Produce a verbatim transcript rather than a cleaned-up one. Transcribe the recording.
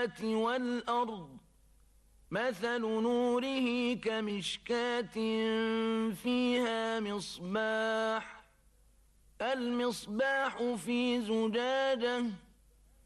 السماوات والأرض مثل نوره كمشكاة فيها مصباح المصباح في زجاجة